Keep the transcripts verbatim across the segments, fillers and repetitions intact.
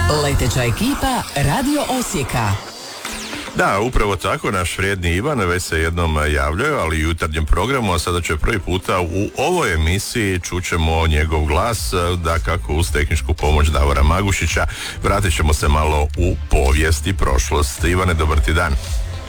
Leteća ekipa Radio Osijeka. Da, upravo tako, naš vrijedni Ivan već se jednom javljaju, ali i u jutarnjem programu, a sada će prvi puta u ovoj emisiji čućemo njegov glas, da kako uz tehničku pomoć Davora Magušića. Vratit ćemo se malo u povijest i prošlost. Ivane, dobar ti dan.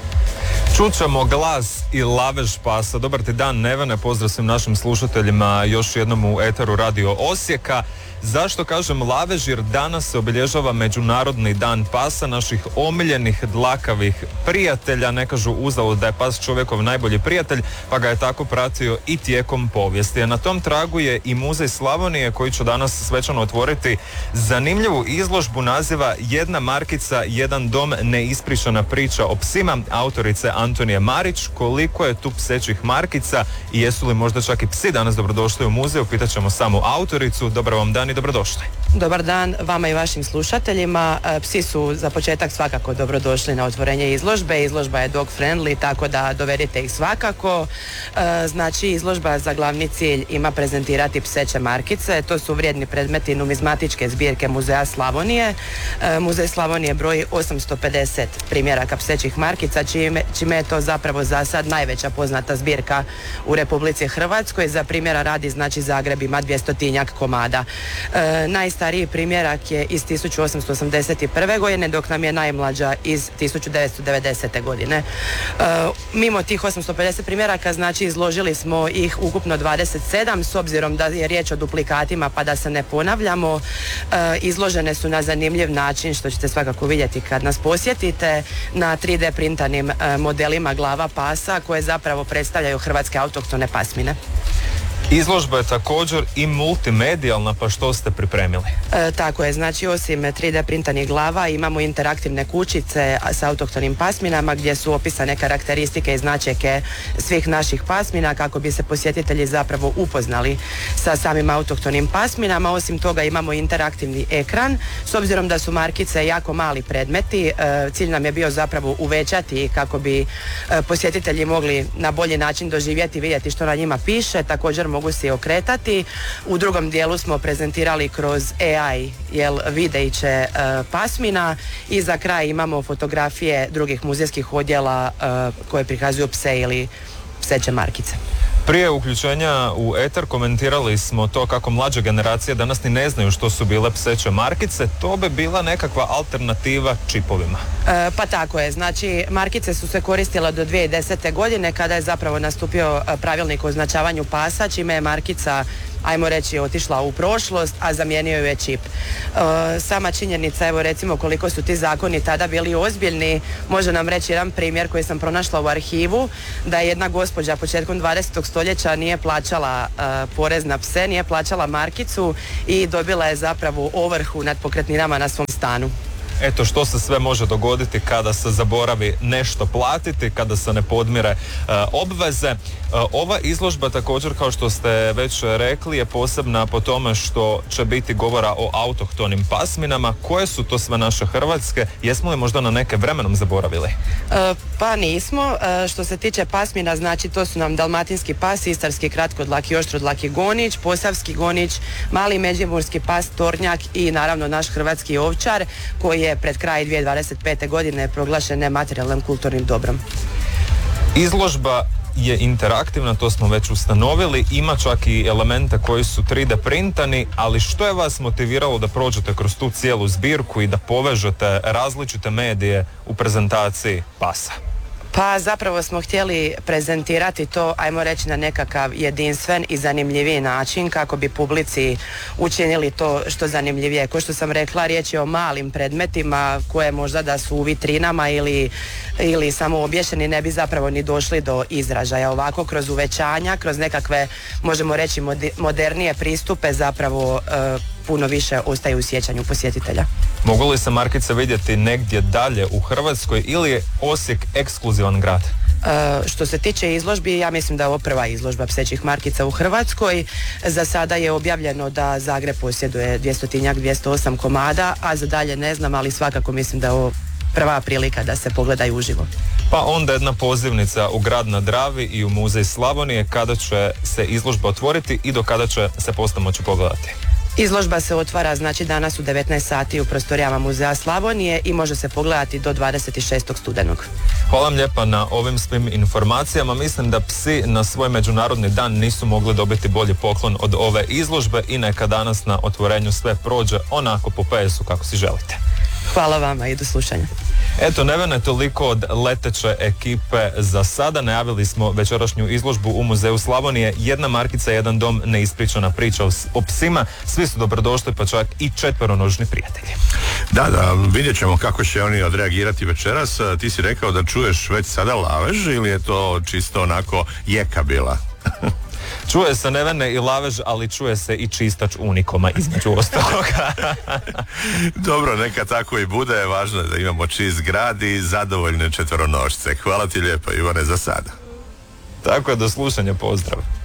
Čućemo glas i lavež pasa. Dobar ti dan, Nevene, pozdrav svim našim slušateljima još jednom u eteru Radio Osijeka. Zašto kažem lavež? Jer danas se obilježava Međunarodni dan pasa, naših omiljenih dlakavih prijatelja. Ne kažu uzalud da je pas čovjekov najbolji prijatelj, pa ga je tako pratio i tijekom povijesti. A na tom tragu je i Muzej Slavonije, koji će danas svečano otvoriti zanimljivu izložbu naziva Jedna markica, jedan dom, neispričana priča o psima, autorice Antonije Marić. Koliko je tu psećih markica i jesu li možda čak i psi danas dobrodošli u muzej? Pitat ćemo samu autoricu. Dobar vam dan i dobrodošli. Dobar dan vama i vašim slušateljima. Psi su za početak svakako dobrodošli na otvorenje izložbe. Izložba je dog friendly, tako da dovedite ih svakako. Znači, izložba za glavni cilj ima prezentirati pseće markice. To su vrijedni predmeti numizmatičke zbirke Muzeja Slavonije. Muzej Slavonije broji osamsto pedeset primjeraka psećih markica, čime, čime je to zapravo za sad najveća poznata zbirka u Republici Hrvatskoj. Za primjera radi, znači, Zagreb ima dvjestotinjak komada. E, najstariji primjerak je iz tisuću osamsto osamdeset prve godine, dok nam je najmlađa iz tisuću devetsto devedesete godine. E, mimo tih osamsto pedeset primjeraka, znači, izložili smo ih ukupno dvadeset sedam, s obzirom da je riječ o duplikatima, pa da se ne ponavljamo. E, izložene su na zanimljiv način, što ćete svakako vidjeti kad nas posjetite, na tri D printanim e, modelima glava pasa, koje zapravo predstavljaju hrvatske autohtone pasmine. Izložba je također i multimedijalna, pa što ste pripremili? E, tako je, znači, osim tri D printanih glava imamo interaktivne kućice s autohtonim pasminama gdje su opisane karakteristike i značajke svih naših pasmina, kako bi se posjetitelji zapravo upoznali sa samim autohtonim pasminama. Osim toga imamo interaktivni ekran. S obzirom da su markice jako mali predmeti, e, cilj nam je bio zapravo uvećati kako bi e, posjetitelji mogli na bolji način doživjeti, vidjeti što na njima piše. Također mogu se okretati. U drugom dijelu smo prezentirali kroz A I, jel, videiće e, pasmina, i za kraj imamo fotografije drugih muzejskih odjela e, koje prikazuju pse ili pseće markice. Prije uključenja u eter komentirali smo to kako mlađe generacije danas ni ne znaju što su bile pseće markice. To bi bila nekakva alternativa čipovima. E, pa tako je. Znači, markice su se koristile do dvije tisuće desete godine, kada je zapravo nastupio pravilnik o označavanju pasa, čime je markica, ajmo reći, otišla u prošlost, a zamijenio ju je čip. E, sama činjenica, evo recimo koliko su ti zakoni tada bili ozbiljni, može nam reći jedan primjer koji sam pronašla u arhivu, da je jedna gospođa početkom dvadesetog stoljeća nije plaćala e, porez na pse, nije plaćala markicu i dobila je zapravo ovrhu nad pokretninama na svom stanu. Eto što se sve može dogoditi kada se zaboravi nešto platiti, kada se ne podmire e, obveze. E, ova izložba također, kao što ste već rekli, je posebna po tome što će biti govora o autohtonim pasminama. Koje su to sve naše hrvatske? Jesmo li možda na neke vremenom zaboravili? E, pa nismo. E, što se tiče pasmina, znači, to su nam dalmatinski pas, istarski kratkodlaki, oštrodlaki gonić, posavski gonić, mali međimurski pas, tornjak i naravno naš hrvatski ovčar, koji je pred kraj dvije tisuće dvadeset pete godine proglašen nematerijalnim kulturnim dobrom. Izložba je interaktivna, to smo već ustanovili, ima čak i elemente koji su tri D printani, ali što je vas motiviralo da prođete kroz tu cijelu zbirku i da povežete različite medije u prezentaciji pasa? Pa zapravo smo htjeli prezentirati to, ajmo reći, na nekakav jedinstven i zanimljiviji način, kako bi publici učinili to što zanimljivije. Ko što sam rekla, riječ je o malim predmetima koje možda da su u vitrinama ili, ili samo obješeni ne bi zapravo ni došli do izražaja. Ovako, kroz uvećanja, kroz nekakve, možemo reći, modernije pristupe, zapravo e, puno više ostaju u sjećanju posjetitelja. Mogu li se markice vidjeti negdje dalje u Hrvatskoj ili je Osijek ekskluzivan grad? E, što se tiče izložbi, ja mislim da je ovo prva izložba psećih markica u Hrvatskoj. Za sada je objavljeno da Zagreb posjeduje dvjestotinjak, dvjesto osam komada, a za dalje ne znam, ali svakako mislim da je ovo prva prilika da se pogledaju uživo. Pa onda jedna pozivnica u grad na Dravi i u Muzej Slavonije, kada će se izložba otvoriti i do kada će se posta moći pogledati. Izložba se otvara znači danas u devetnaest sati u prostorijama Muzeja Slavonije i može se pogledati do dvadeset šestog studenog. Hvala vam lijepa na ovim svim informacijama. Mislim da psi na svoj međunarodni dan nisu mogli dobiti bolji poklon od ove izložbe i neka danas na otvorenju sve prođe onako po pesu kako si želite. Hvala vama i do slušanja. Eto, Nevene, toliko od leteće ekipe za sada. Najavili smo večerašnju izložbu u Muzeju Slavonije. Jedna markica, jedan dom, neispričana priča o psima. Svi su dobrodošli, pa čak i četveronožni prijatelji. Da, da, vidjet ćemo kako će oni odreagirati večeras. Ti si rekao da čuješ već sada lavež ili je to čisto onako jeka bila? Čuje se Nevene i lavež, ali čuje se i čistač unikoma između ostaloga. Dobro, neka tako i bude. Važno je da imamo čist grad i zadovoljne četveronošce. Hvala ti lijepo, Ivane, za sada. Tako je, do slušanja, pozdrav.